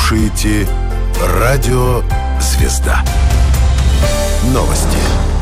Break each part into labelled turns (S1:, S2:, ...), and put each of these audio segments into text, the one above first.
S1: слушаете Радио «Звезда». Новости.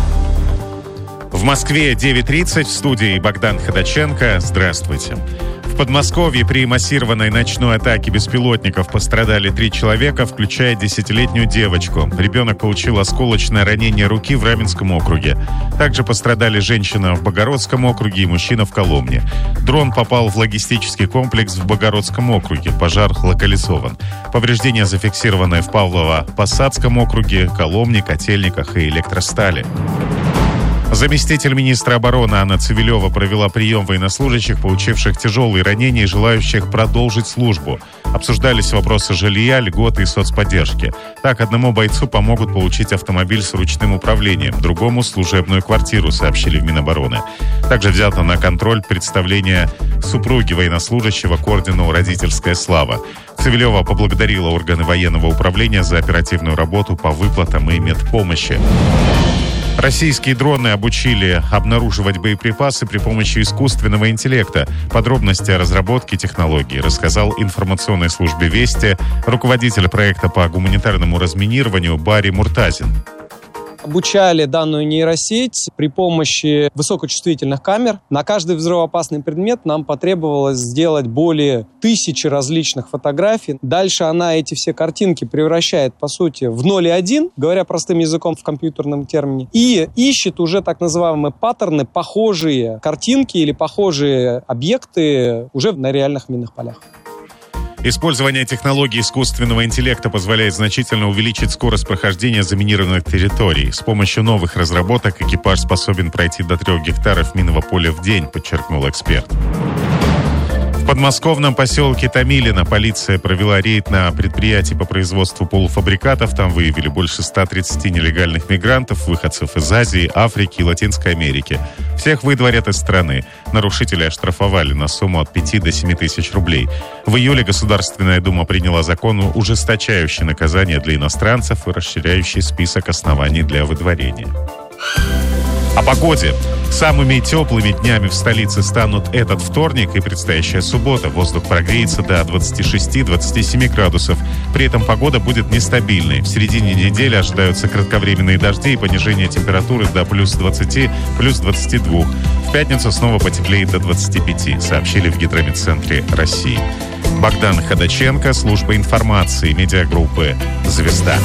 S2: В Москве 9:30, в студии Богдан Ходаченко. Здравствуйте. В Подмосковье при массированной ночной атаке беспилотников пострадали 3 человека, включая 10-летнюю девочку. Ребенок получил осколочное ранение руки в Раменском округе. Также пострадали женщина в Богородском округе и мужчина в Коломне. Дрон попал в логистический комплекс в Богородском округе. Пожар локализован. Повреждения зафиксированы в Павлово-Посадском округе, Коломне, Котельниках и Электростали. Заместитель министра обороны Анна Цивилева провела прием военнослужащих, получивших тяжелые ранения и желающих продолжить службу. Обсуждались вопросы жилья, льготы и соцподдержки. Так, одному бойцу помогут получить автомобиль с ручным управлением, другому — служебную квартиру, сообщили в Минобороны. Также взято на контроль представление супруги военнослужащего к ордену «Родительская слава». Цивилева поблагодарила органы военного управления за оперативную работу по выплатам и медпомощи. Российские дроны обучили обнаруживать боеприпасы при помощи искусственного интеллекта. Подробности о разработке технологии рассказал информационной службе «Вести» руководитель проекта по гуманитарному разминированию Барри Муртазин.
S3: Обучали данную нейросеть при помощи высокочувствительных камер. На каждый взрывоопасный предмет нам потребовалось сделать более 1000 различных фотографий. Дальше она эти все картинки превращает, по сути, в 0 и 1, говоря простым языком в компьютерном термине, и ищет уже так называемые паттерны, похожие картинки или похожие объекты уже на реальных минных полях.
S2: Использование технологий искусственного интеллекта позволяет значительно увеличить скорость прохождения заминированных территорий. С помощью новых разработок экипаж способен пройти до 3 гектаров минного поля в день, подчеркнул эксперт. В подмосковном поселке Томилино полиция провела рейд на предприятии по производству полуфабрикатов. Там выявили больше 130 нелегальных мигрантов, выходцев из Азии, Африки и Латинской Америки. Всех выдворят из страны. Нарушителей оштрафовали на сумму от 5 до 7 тысяч рублей. В июле Государственная Дума приняла закон, ужесточающий наказания для иностранцев и расширяющий список оснований для выдворения. О погоде. Самыми теплыми днями в столице станут этот вторник и предстоящая суббота. Воздух прогреется до 26-27 градусов. При этом погода будет нестабильной. В середине недели ожидаются кратковременные дожди и понижение температуры до плюс 20, плюс 22. В пятницу снова потеплеет до 25, сообщили в Гидрометцентре России. Богдан Ходаченко, служба информации, медиагруппы «Звезда».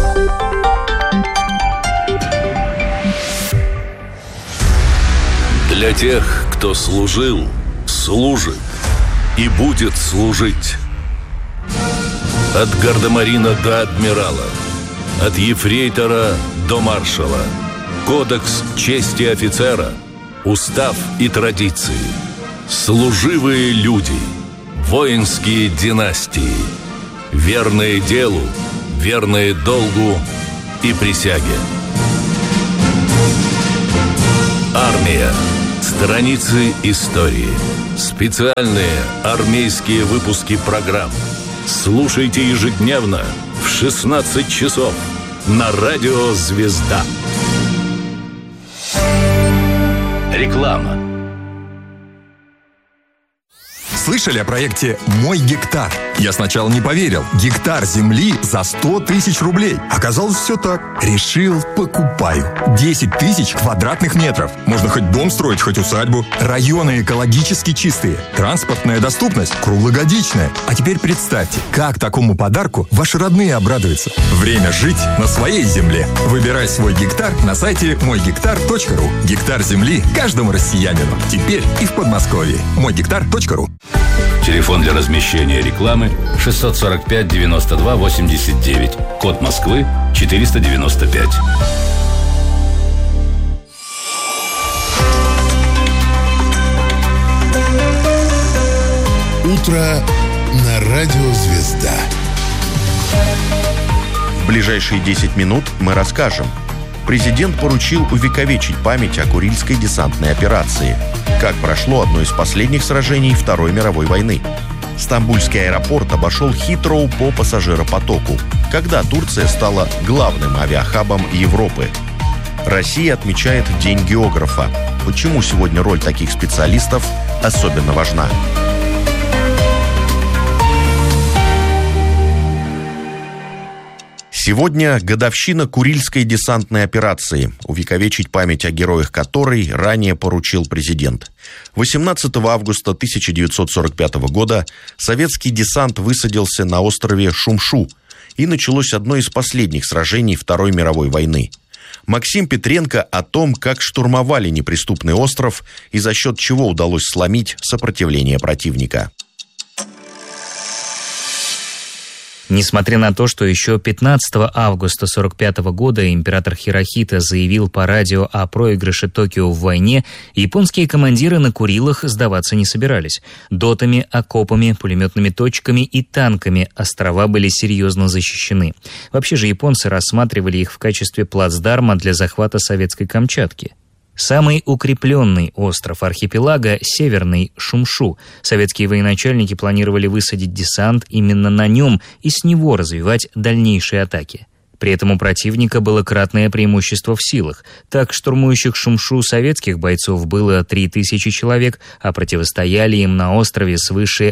S4: Для тех, кто служил, служит и будет служить. От гардемарина до адмирала, от ефрейтора до маршала. Кодекс чести офицера, устав и традиции. Служивые люди, воинские династии. Верные делу, верные долгу и присяге. Армия. Страницы истории. Специальные армейские выпуски программ. Слушайте ежедневно в 16 часов на радио «Звезда». Реклама.
S5: Слышали о проекте «Мой гектар»? Я сначала не поверил. Гектар земли за 100 тысяч рублей. Оказалось, все так. Решил, покупаю. 10 тысяч квадратных метров. Можно хоть дом строить, хоть усадьбу. Районы экологически чистые. Транспортная доступность круглогодичная. А теперь представьте, как такому подарку ваши родные обрадуются. Время жить на своей земле. Выбирай свой гектар на сайте moygektar.ru. Гектар земли каждому россиянину. Теперь и в Подмосковье. moygektar.ru.
S4: Телефон для размещения рекламы 645-92-89. Код Москвы 495.
S1: Утро на радио «Звезда».
S6: В ближайшие 10 минут мы расскажем. Президент поручил увековечить память о Курильской десантной операции. Как прошло одно из последних сражений Второй мировой войны. Стамбульский аэропорт обошел Хитроу по пассажиропотоку. Когда Турция стала главным авиахабом Европы. Россия отмечает День географа. Почему сегодня роль таких специалистов особенно важна? Сегодня годовщина Курильской десантной операции, увековечить память о героях которой ранее поручил президент. 18 августа 1945 года советский десант высадился на острове Шумшу, и началось одно из последних сражений Второй мировой войны. Максим Петренко о том, как штурмовали неприступный остров и за счет чего удалось сломить сопротивление противника.
S7: Несмотря на то, что еще 15 августа 1945 года император Хирохито заявил по радио о проигрыше Токио в войне, японские командиры на Курилах сдаваться не собирались. Дотами, окопами, пулеметными точками и танками острова были серьезно защищены. Вообще же японцы рассматривали их в качестве плацдарма для захвата советской Камчатки. Самый укрепленный остров архипелага – северный Шумшу. Советские военачальники планировали высадить десант именно на нем и с него развивать дальнейшие атаки. При этом у противника было кратное преимущество в силах. Так, штурмующих Шумшу советских бойцов было 3000 человек, а противостояли им на острове свыше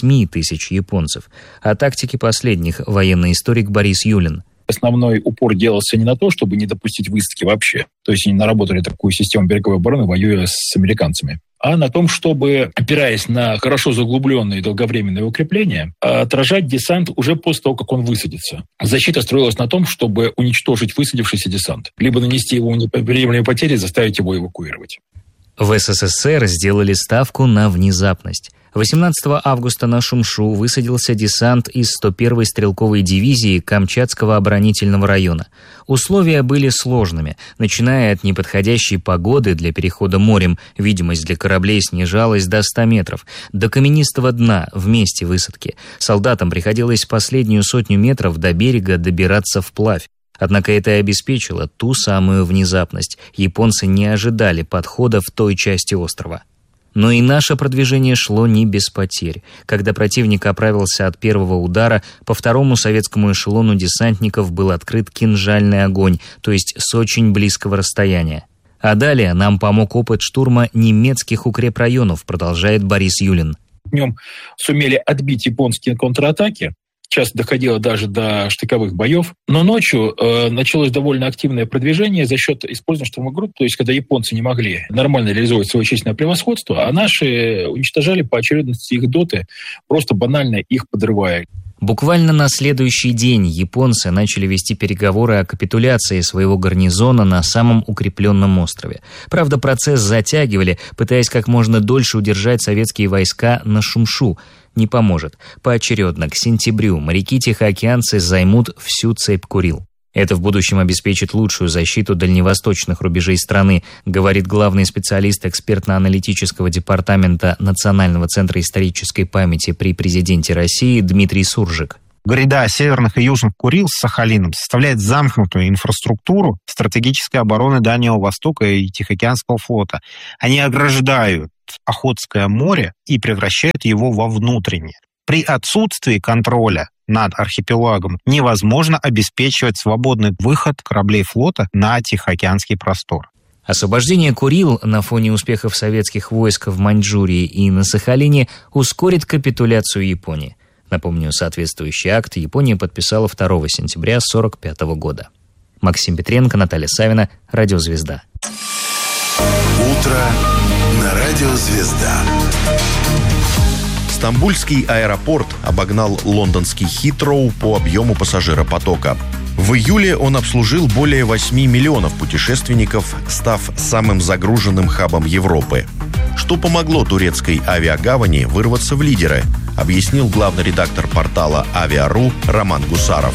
S7: 8000 японцев. О тактике последних военный историк Борис Юлин.
S8: Основной упор делался не на то, чтобы не допустить высадки вообще. То есть они наработали такую систему береговой обороны, воюя с американцами. А на том, чтобы, опираясь на хорошо заглубленные долговременные укрепления, отражать десант уже после того, как он высадится. Защита строилась на том, чтобы уничтожить высадившийся десант. Либо нанести его неприемлемые потери, заставить его эвакуировать.
S7: В СССР сделали ставку на внезапность. 18 августа на Шумшу высадился десант из 101-й стрелковой дивизии Камчатского оборонительного района. Условия были сложными, начиная от неподходящей погоды для перехода морем, видимость для кораблей снижалась до 100 метров, до каменистого дна в месте высадки. Солдатам приходилось последнюю 100 метров до берега добираться вплавь. Однако это и обеспечило ту самую внезапность. Японцы не ожидали подхода в той части острова. Но и наше продвижение шло не без потерь. Когда противник оправился от первого удара, по второму советскому эшелону десантников был открыт кинжальный огонь, то есть с очень близкого расстояния. А далее нам помог опыт штурма немецких укрепрайонов, продолжает Борис Юлин.
S8: Днем сумели отбить японские контратаки. Часто доходило даже до штыковых боев. Но ночью началось довольно активное продвижение за счет использования штурмовых групп. То есть, когда японцы не могли нормально реализовать свое численное превосходство, а наши уничтожали по очередности их доты, просто банально их подрывая.
S7: Буквально на следующий день японцы начали вести переговоры о капитуляции своего гарнизона на самом укрепленном острове. Правда, процесс затягивали, пытаясь как можно дольше удержать советские войска на Шумшу. Не поможет. Поочередно к сентябрю моряки-тихоокеанцы займут всю цепь Курил. Это в будущем обеспечит лучшую защиту дальневосточных рубежей страны, говорит главный специалист экспертно-аналитического департамента Национального центра исторической памяти при президенте России Дмитрий Суржик.
S9: Гряда северных и южных Курил с Сахалином составляет замкнутую инфраструктуру стратегической обороны Дальнего Востока и Тихоокеанского флота. Они ограждают Охотское море и превращают его во внутреннее. При отсутствии контроля над архипелагом невозможно обеспечивать свободный выход кораблей флота на Тихоокеанский простор.
S7: Освобождение Курил на фоне успехов советских войск в Маньчжурии и на Сахалине ускорит капитуляцию Японии. Напомню, соответствующий акт Япония подписала 2 сентября 1945 года. Максим Петренко, Наталья Савина, Радио «Звезда».
S1: Утро на Радио «Звезда».
S6: Стамбульский аэропорт обогнал лондонский Хитроу по объему пассажиропотока. В июле он обслужил более 8 миллионов путешественников, став самым загруженным хабом Европы. Что помогло турецкой авиагавани вырваться в лидеры, объяснил главный редактор портала «Авиа.ру» Роман Гусаров.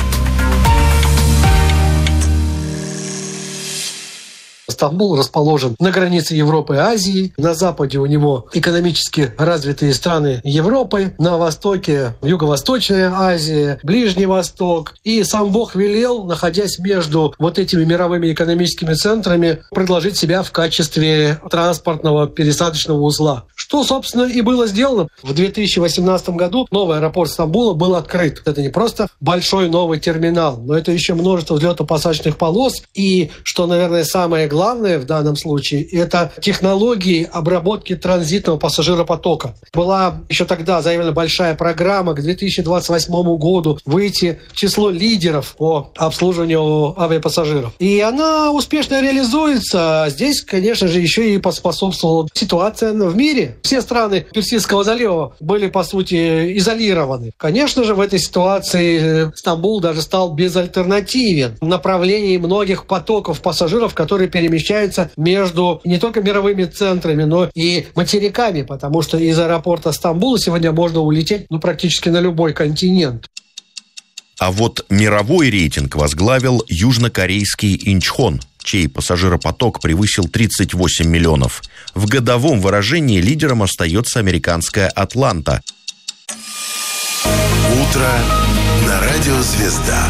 S10: Стамбул расположен на границе Европы и Азии. На западе у него экономически развитые страны Европы. На востоке Юго-Восточная Азия, Ближний Восток. И сам Бог велел, находясь между вот этими мировыми экономическими центрами, предложить себя в качестве транспортного пересадочного узла. Что, собственно, и было сделано. В 2018 году новый аэропорт Стамбула был открыт. Это не просто большой новый терминал, но это еще множество взлето-посадочных полос. И, что, наверное, самое главное, главное в данном случае – это технологии обработки транзитного пассажиропотока. Была еще тогда заявлена большая программа к 2028 году выйти в число лидеров по обслуживанию авиапассажиров. И она успешно реализуется. Здесь, конечно же, еще и поспособствовала ситуация в мире. Все страны Персидского залива были, по сути, изолированы. Конечно же, в этой ситуации Стамбул даже стал безальтернативен в направлении многих потоков пассажиров, которые перемещаются между не только мировыми центрами, но и материками, потому что из аэропорта Стамбула сегодня можно улететь практически на любой континент.
S6: А вот мировой рейтинг возглавил южнокорейский Инчхон, чей пассажиропоток превысил 38 миллионов. В годовом выражении лидером остается американская «Атланта».
S1: Утро на радио «Звезда».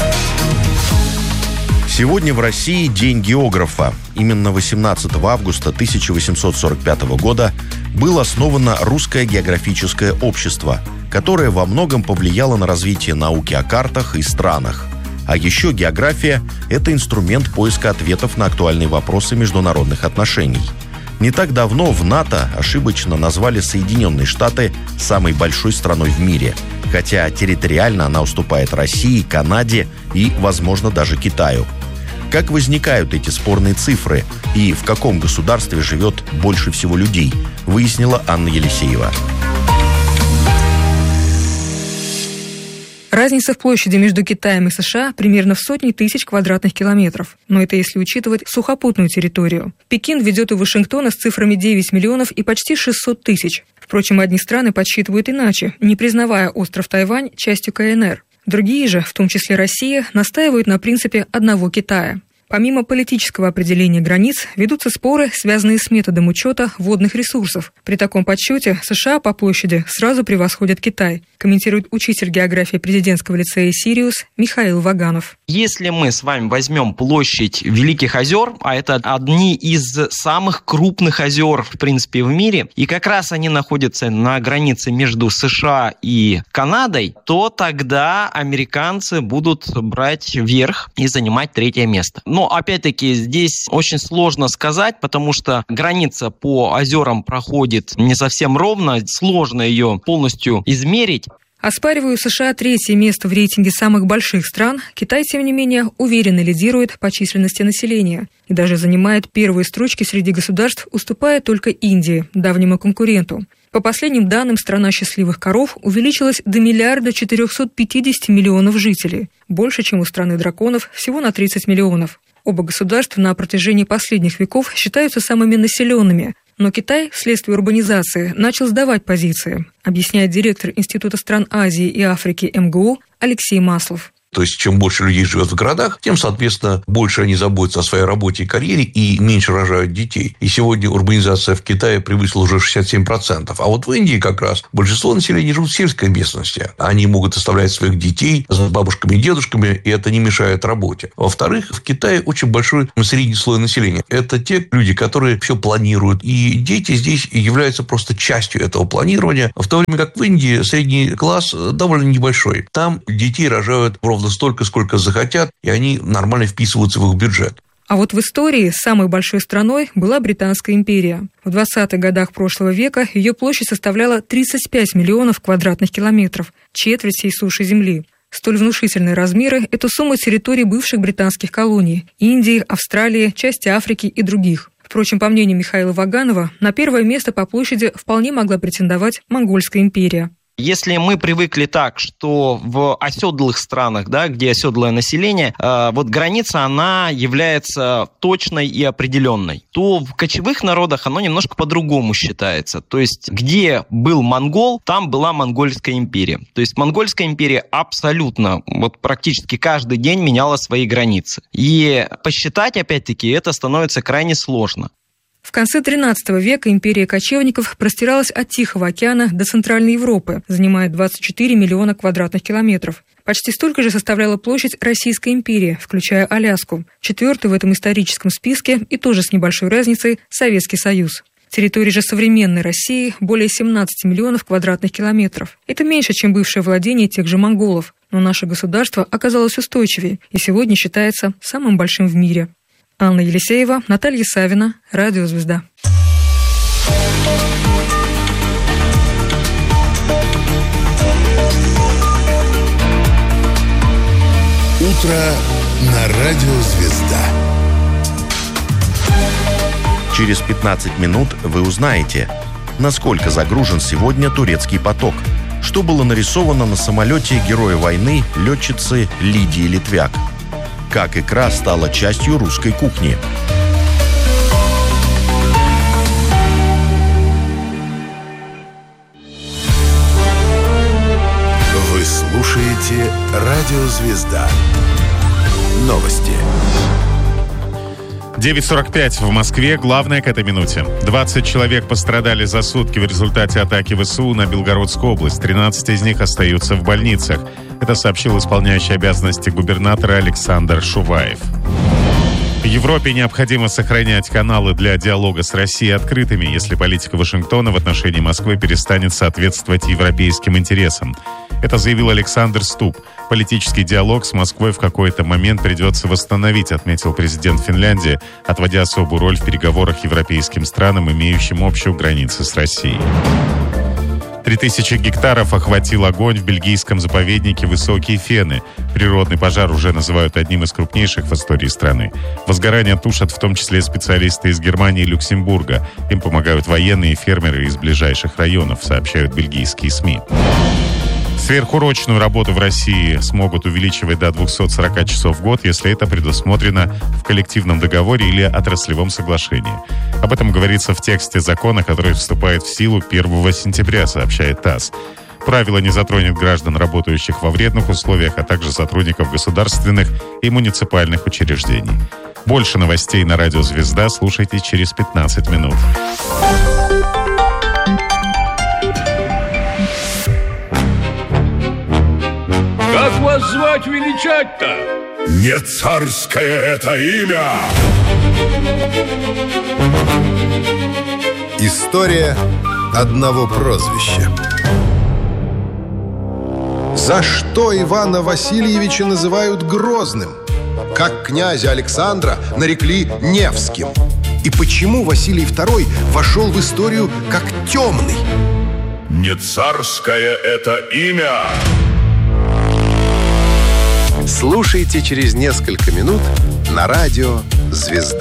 S6: Сегодня в России День географа. Именно 18 августа 1845 года было основано Русское географическое общество, которое во многом повлияло на развитие науки о картах и странах. А еще география – это инструмент поиска ответов на актуальные вопросы международных отношений. Не так давно в НАТО ошибочно назвали Соединенные Штаты самой большой страной в мире, хотя территориально она уступает России, Канаде и, возможно, даже Китаю. Как возникают эти спорные цифры и в каком государстве живет больше всего людей, выяснила Анна Елисеева.
S11: Разница в площади между Китаем и США примерно в сотни тысяч квадратных километров. Но это если учитывать сухопутную территорию. Пекин ведет у Вашингтона с цифрами 9 миллионов и почти 600 тысяч. Впрочем, одни страны подсчитывают иначе, не признавая остров Тайвань частью КНР. Другие же, в том числе Россия, настаивают на принципе одного Китая. Помимо политического определения границ, ведутся споры, связанные с методом учета водных ресурсов. При таком подсчете США по площади сразу превосходят Китай, комментирует учитель географии президентского лицея «Сириус» Михаил Ваганов.
S12: Если мы с вами возьмем площадь Великих озер, а это одни из самых крупных озер, в принципе, в мире, и как раз они находятся на границе между США и Канадой, то тогда американцы будут брать верх и занимать третье место. Но, опять-таки, здесь очень сложно сказать, потому что граница по озерам проходит не совсем ровно, сложно ее полностью измерить.
S11: Оспаривая США третье место в рейтинге самых больших стран, Китай, тем не менее, уверенно лидирует по численности населения и даже занимает первые строчки среди государств, уступая только Индии, давнему конкуренту. По последним данным, страна счастливых коров увеличилась до 1 450 миллионов жителей, больше, чем у страны драконов, всего на 30 миллионов. Оба государства на протяжении последних веков считаются самыми населенными, но Китай, вследствие урбанизации, начал сдавать позиции, объясняет директор Института стран Азии и Африки МГУ Алексей Маслов.
S13: То есть, чем больше людей живет в городах, тем, соответственно, больше они заботятся о своей работе и карьере и меньше рожают детей. И сегодня урбанизация в Китае превысила уже 67%. А вот в Индии как раз большинство населения живут в сельской местности. Они могут оставлять своих детей с бабушками и дедушками, и это не мешает работе. Во-вторых, в Китае очень большой средний слой населения. Это те люди, которые все планируют. И дети здесь являются просто частью этого планирования. В то время как в Индии средний класс довольно небольшой. Там детей рожают ровно столько, сколько захотят, и они нормально вписываются в их бюджет.
S11: А вот в истории самой большой страной была Британская империя. В 20-х годах прошлого века ее площадь составляла 35 миллионов квадратных километров, четверть всей суши Земли. Столь внушительные размеры – это сумма территорий бывших британских колоний – Индии, Австралии, части Африки и других. Впрочем, по мнению Михаила Ваганова, на первое место по площади вполне могла претендовать Монгольская империя.
S12: Если мы привыкли так, что в оседлых странах, да, где оседлое население, вот граница, она является точной и определенной, то в кочевых народах оно немножко по-другому считается. То есть, где был монгол, там была Монгольская империя. То есть, Монгольская империя абсолютно, вот практически каждый день меняла свои границы. И посчитать, опять-таки, это становится крайне сложно.
S11: В конце XIII века империя кочевников простиралась от Тихого океана до Центральной Европы, занимая 24 миллиона квадратных километров. Почти столько же составляла площадь Российской империи, включая Аляску. Четвертый в этом историческом списке и тоже с небольшой разницей Советский Союз. Территория же современной России более 17 миллионов квадратных километров. Это меньше, чем бывшее владение тех же монголов. Но наше государство оказалось устойчивее и сегодня считается самым большим в мире. Анна Елисеева, Наталья Савина, Радио «Звезда».
S1: Утро на Радио «Звезда».
S6: Через 15 минут вы узнаете, насколько загружен сегодня турецкий поток, что было нарисовано на самолете героя войны летчицы Лидии Литвяк, как икра стала частью русской кухни.
S1: Вы слушаете Радио «Звезда». Новости.
S2: 9:45 в Москве. Главное к этой минуте. 20 человек пострадали за сутки в результате атаки ВСУ на Белгородскую область. 13 из них остаются в больницах. Это сообщил исполняющий обязанности губернатора Александр Шуваев. Европе необходимо сохранять каналы для диалога с Россией открытыми, если политика Вашингтона в отношении Москвы перестанет соответствовать европейским интересам. Это заявил Александр Ступ. Политический диалог с Москвой в какой-то момент придется восстановить, отметил президент Финляндии, отводя особую роль в переговорах европейским странам, имеющим общую границу с Россией. 3000 гектаров охватил огонь в бельгийском заповеднике Высокие Фены. Природный пожар уже называют одним из крупнейших в истории страны. Возгорание тушат в том числе специалисты из Германии и Люксембурга. Им помогают военные и фермеры из ближайших районов, сообщают бельгийские СМИ. Сверхурочную работу в России смогут увеличивать до 240 часов в год, если это предусмотрено в коллективном договоре или отраслевом соглашении. Об этом говорится в тексте закона, который вступает в силу 1 сентября, сообщает ТАСС. Правило не затронет граждан, работающих во вредных условиях, а также сотрудников государственных и муниципальных учреждений. Больше новостей на Радио «Звезда» слушайте через 15 минут.
S14: Как вас звать величать-то?
S1: Не царское это имя! История одного прозвища. За что Ивана Васильевича называют Грозным? Как князя Александра нарекли Невским? И почему Василий II вошел в историю как темный?
S14: Не царское это имя!
S1: Слушайте через несколько минут на Радио «Звезда».